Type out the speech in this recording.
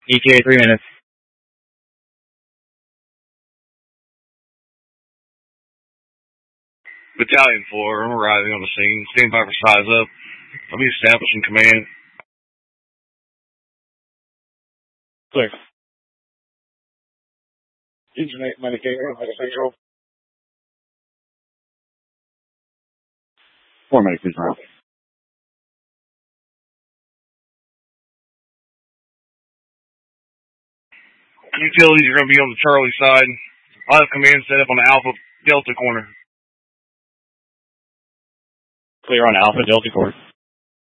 ETA 3 minutes. Battalion 4, I'm arriving on the scene. Stand by for size up. I'll be establishing command. Clear. Internet medicator, medicator. 4 minutes, please, Ron. Utilities are going to be on the Charlie side. I'll have command set up on the Alpha Delta corner. Clear on Alpha Delta corner.